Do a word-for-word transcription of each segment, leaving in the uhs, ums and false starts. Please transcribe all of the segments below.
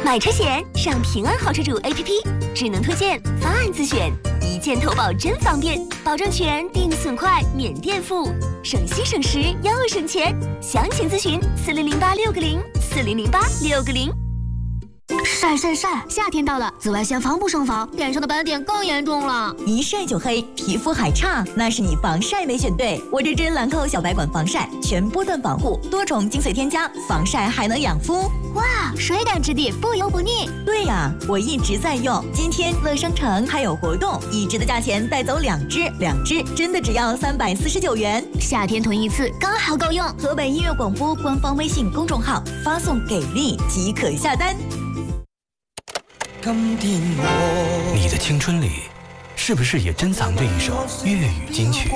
买车险上平安好车主 A P P， 智能推荐，方案自选，一键投保真方便，保证全定损快免垫付，省心省时又省钱。详情咨询四零零八六个零四零零八六个零。 晒晒晒！夏天到了，紫外线防不胜防，脸上的斑点更严重了。 一晒就黑，皮肤还差，那是你防晒没选对。我这支兰蔻小白管防晒，全波段防护，多重精髓添加，防晒还能养肤。 哇，水感质地，不油不腻。 对呀，我一直在用。今天乐商城还有活动，一支的价钱带走两支，两支真的只要三百四十九元。 夏天囤一次刚好够用。 河北音乐广播官方微信公众号发送给力即可下单。 你的青春里，是不是也珍藏着一首粤语金曲？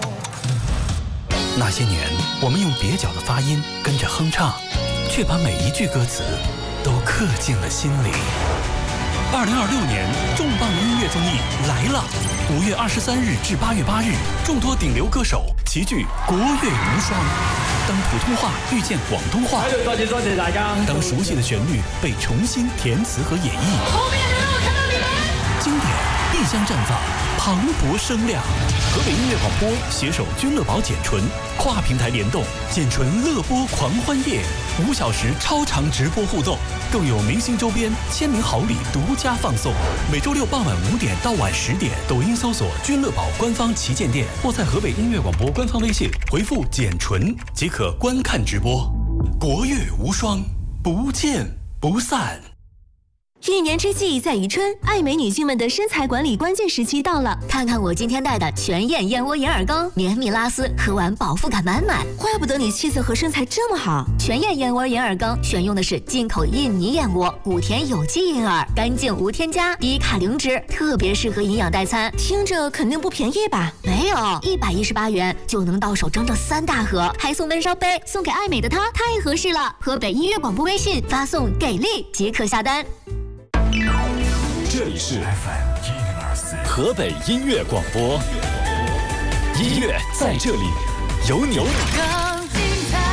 那些年，我们用蹩脚的发音跟着哼唱，却把每一句歌词都刻进了心里。二零二六年重磅音乐综艺来了！五月二十三日至八月八日，众多顶流歌手齐聚国乐无双。当普通话遇见广东话， 多謝多謝大家。 当熟悉的旋律被重新填词和演绎， 后面的人我看到你们。 经典必将绽放，磅礴声量。河北音乐广播携手君乐宝简纯，跨平台联动，简纯乐播狂欢夜，五小时超长直播互动，更有明星周边、签名好礼独家放送。每周六傍晚五点到晚十点，抖音搜索君乐宝官方旗舰店，或在河北音乐广播官方微信回复简纯即可观看直播。国乐无双，不见不散。 一年之计在于春，爱美女性们的身材管理关键时期到了。 看看我今天带的全燕燕窝银耳羹，绵密拉丝，喝完饱腹感满满。 怪不得你气色和身材这么好。 全燕燕窝银耳羹选用的是进口印尼燕窝，谷田有机银耳，干净无添加，低卡零脂，特别适合营养代餐。 听着肯定不便宜吧？ 没有，一百一十八元就能到手整整三大盒，还送温烧杯，送给爱美的她太合适了。河北音乐广播微信发送给力即可下单。 这里是 F M 河北音乐广播，音乐在这里，有你。更精彩。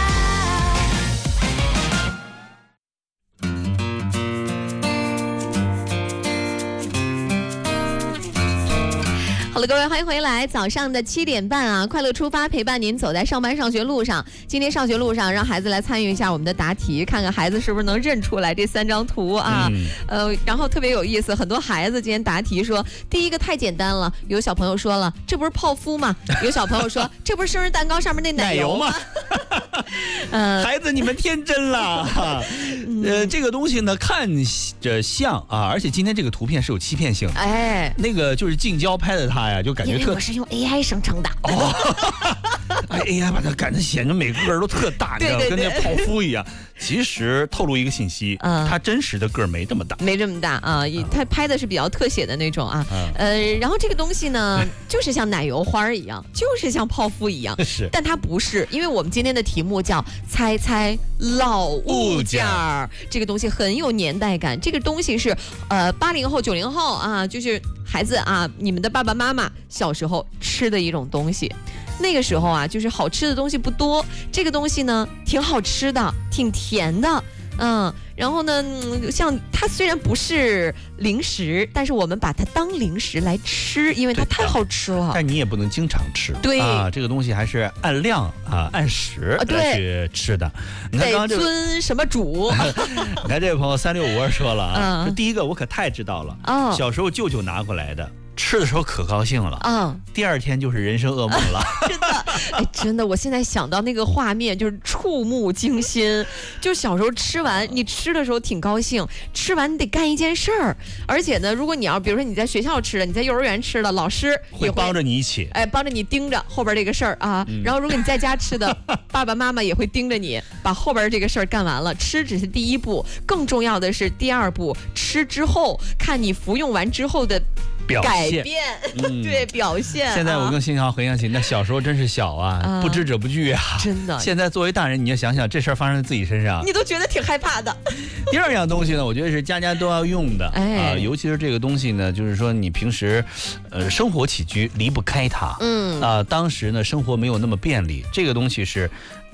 好了，各位，欢迎回来。早上的七点半啊，快乐出发，陪伴您走在上班上学路上。今天上学路上，让孩子来参与一下我们的答题，看看孩子是不是能认出来这三张图啊？嗯、呃，然后特别有意思，很多孩子今天答题说，第一个太简单了。有小朋友说了，这不是泡芙吗？有小朋友说，这不是生日蛋糕上面那奶油吗？ 呃，孩子，你们天真了。呃，这个东西呢，看着像啊，而且今天这个图片是有欺骗性的。哎，那个就是近焦拍的它呀，就感觉特。 我是用 A I 生成的。 哦，哎 A I 把它感觉显得每个人都特大，你知道，跟那泡芙一样。其实透露一个信息，嗯，它真实的个儿没这么大， 没这么大啊。它拍的是比较特写的那种啊。嗯、呃，然后这个东西呢，就是像奶油花一样，就是像泡芙一样， 是， 但它不是，因为我们今天的题目叫猜猜老物件儿，这个东西很有年代感。这个东西是呃八零后、九零后啊，就是孩子啊，你们的爸爸妈妈小时候吃的一种东西。那个时候啊，就是好吃的东西不多，这个东西呢挺好吃的，挺甜的，嗯，然后呢，嗯、像它虽然不是零食，但是我们把它当零食来吃，因为它太好吃了。 但你也不能经常吃， 对啊，这个东西还是按量啊、按时来去吃的。啊、你看刚刚这个遵什么主？ 你看这位朋友三六五二说了啊，说、嗯、第一个我可太知道了，哦、小时候舅舅拿过来的。吃的时候可高兴了，嗯，第二天就是人生噩梦了， 真的，哎，真的，我现在想到那个画面就是触目惊心，就小时候吃完，你吃的时候挺高兴，吃完你得干一件事儿，而且呢，如果你要比如说你在学校吃的，你在幼儿园吃的，老师也会帮着你一起， 哎，帮着你盯着后边这个事儿啊，嗯、然后如果你在家吃的，爸爸妈妈也会盯着你，把后边这个事儿干完了。吃只是第一步，更重要的是第二步，吃之后看你服用完之后的。改变、嗯、对表现。 现在我更经常回想起，那小时候真是小啊，啊不知者不惧啊， 真的。 现在作为大人，你要想想这事儿发生在自己身上， 你都觉得挺害怕的。 第二样东西呢，我觉得是家家都要用的，哎、啊，尤其是这个东西呢，就是说你平时，呃，生活起居离不开它，嗯，啊，当时呢生活没有那么便利，这个东西是。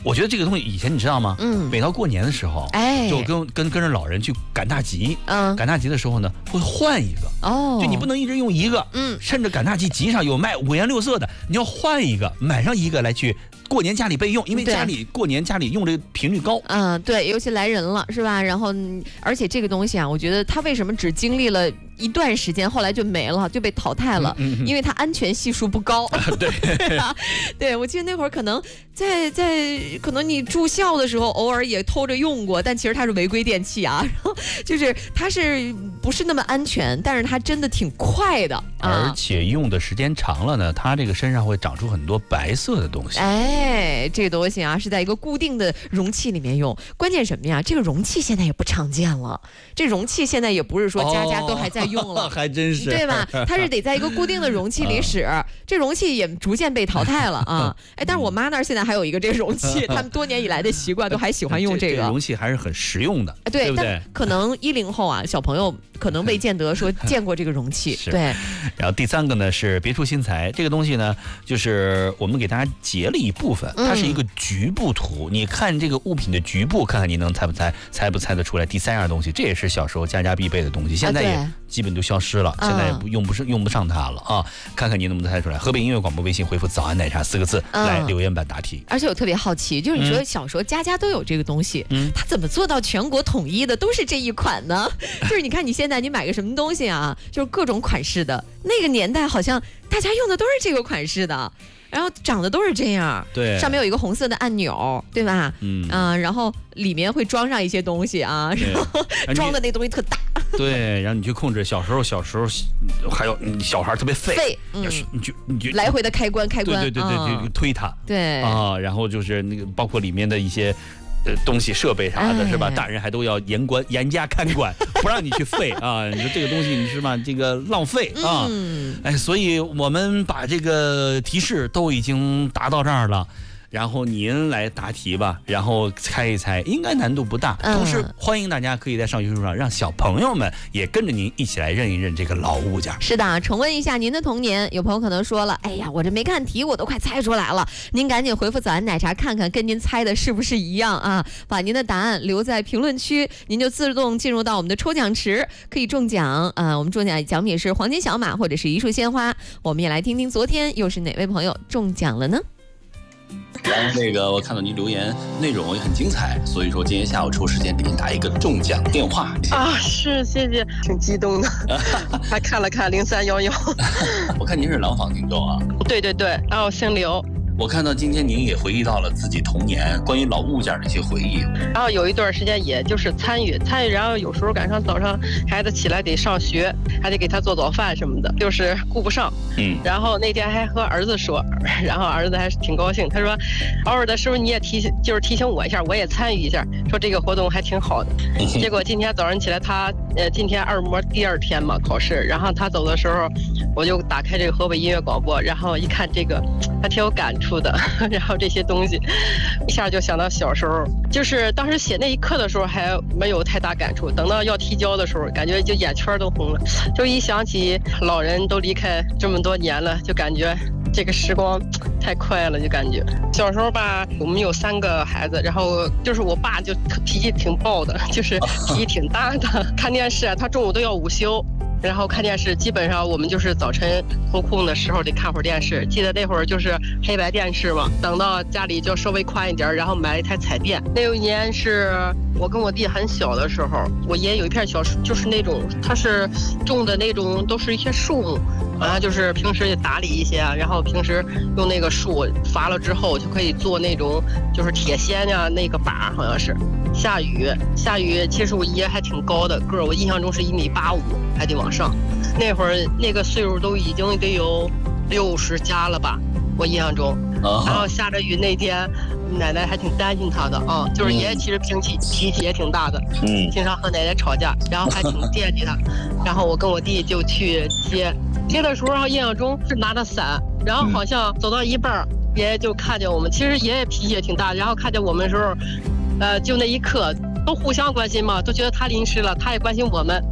我觉得这个东西以前你知道吗？嗯，每到过年的时候，哎，就跟跟跟着老人去赶大集。嗯，赶大集的时候呢，会换一个。哦，就你不能一直用一个。嗯，趁着赶大集集上有卖五颜六色的，你要换一个，买上一个来去过年家里备用，因为家里过年家里用这个频率高。 嗯，对，尤其来人了，是吧？然后，而且这个东西啊，我觉得它为什么只经历了一段时间，后来就没了，就被淘汰了，嗯嗯、因为它安全系数不高。 啊、对， 对啊，对，我记得那会儿可能在在可能你住校的时候，偶尔也偷着用过，但其实它是违规电器啊，然后就是它是不是那么安全，但是它真的挺快的， 而且用的时间长了呢，它这个身上会长出很多白色的东西。 哎，这个东西啊是在一个固定的容器里面用，关键什么呀？这个容器现在也不常见了，这容器现在也不是说家家都还在用了， 哦、还真是， 对吧？它是得在一个固定的容器里使，啊、这容器也逐渐被淘汰了啊。哎，但是我妈那儿现在还有一个这个容器，他们多年以来的习惯都还喜欢用这个。 这个容器还是很实用的， 对， 对不对？ 但可能一零后啊，小朋友可能未见得说见过这个容器。对。 然后第三个呢是别出心裁，这个东西呢就是我们给大家截了一部分，它是一个局部图，嗯、你看这个物品的局部，看看你能猜不猜，猜不猜得出来。第三样东西，这也是小时候家家必备的东西，现在也基本都消失了，啊、现在也不用不是用不上它了啊！看看你能不能猜出来。河北音乐广播微信回复“早安奶茶”四个字、嗯、来留言板答题。 而且我特别好奇，就是你说小时候家家都有这个东西，嗯，它怎么做到全国统一的都是这一款呢？就是你看你现在你买个什么东西啊，就是各种款式的，那个年代好像大家用的都是这个款式的。然后长得都是这样， 对， 上面有一个红色的按钮，对吧？嗯啊、呃，然后里面会装上一些东西啊，然后装的那东西特大。 对，然后你去控制。小时候，小时候还有小孩特别废， 废， 嗯，你就你就来回的开关，开关， 对对对对，就推它， 对啊，然后就是那个包括里面的一些。呃，东西设备啥的，是吧？大人还都要严管、严加看管，不让你去废啊！你说这个东西，你是吧？这个浪费啊！嗯、哎，所以我们把这个提示都已经答到这儿了。然后您来答题吧，然后猜一猜，应该难度不大。同时，欢迎大家可以在上学路上让小朋友们也跟着您一起来认一认这个老物件。 是的，重温一下您的童年。有朋友可能说了，哎呀，我这没看题，我都快猜出来了。您赶紧回复早安奶茶，看看跟您猜的是不是一样啊？把您的答案留在评论区，您就自动进入到我们的抽奖池，可以中奖。呃，我们中奖奖品是黄金小马或者是一束鲜花。我们也来听听昨天又是哪位朋友中奖了呢？ 然后那个我看到您留言内容也很精彩，所以说今天下午抽时间给您打一个中奖电话啊，是谢谢，挺激动的，还看了看零三幺幺， 我看您是廊坊听众啊， 对对对，然后姓刘。 我看到今天您也回忆到了自己童年关于老物件的一些回忆， 然后有一段时间也就是参与参与，然后有时候赶上早上孩子起来得上学，还得给他做早饭什么的，就是顾不上。嗯，然后那天还和儿子说，然后儿子还是挺高兴，他说偶尔的时候你也提醒，就是提醒我一下，我也参与一下，说这个活动还挺好的。结果今天早上起来他呃今天二模第二天嘛考试，然后他走的时候我就打开这个河北音乐广播，然后一看这个还挺有感触出的，然后这些东西一下就想到小时候，就是当时写那一刻的时候还没有太大感触，等到要提交的时候感觉就眼圈都红了，就一想起老人都离开这么多年了，就感觉这个时光太快了，就感觉小时候吧，我们有三个孩子，然后就是我爸就脾气挺暴的，就是脾气挺大的，看电视他中午都要午休，然后看电视基本上我们就是早晨抽空的时候得看会儿电视，记得那会儿就是黑白电视嘛，等到家里就稍微宽一点，然后买了一台彩电。那有一年是我跟我弟很小的时候，我爷爷有一片小树，就是那种他是种的那种都是一些树木，好像就是平时也打理一些，然后平时用那个树伐了之后就可以做那种就是铁锨呀，那个把好像是下雨下雨，其实我爷爷还挺高的个儿，我印象中是一米八五，还得往上。那会儿那个岁数都已经得有六十加了吧，我印象中。然后下着雨那天，奶奶还挺担心他的啊，就是爷爷其实脾气脾气也挺大的，嗯，经常和奶奶吵架，然后还挺惦记他。然后我跟我弟就去接，接的时候印象中是拿着伞，然后好像走到一半，爷爷就看见我们，其实爷爷脾气也挺大，然后看见我们的时候，呃，就那一刻都互相关心嘛，都觉得他淋湿了，他也关心我们。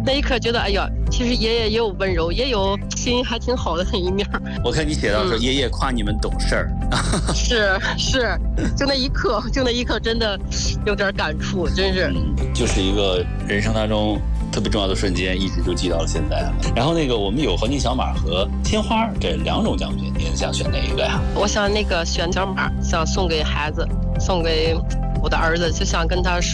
那一刻觉得，哎呀，其实爷爷也有温柔，也有心还挺好的那一面。 我看你写到说，嗯、爷爷夸你们懂事儿。 是是，就那一刻，就那一刻，真的有点感触，真是。 嗯，就是一个人生当中特别重要的瞬间，一直就记到了现在了。然后那个我们有黄金小马和鲜花这两种奖品，您想选哪一个呀？ 我想那个选小马，想送给孩子，送给我的儿子，就想跟他说。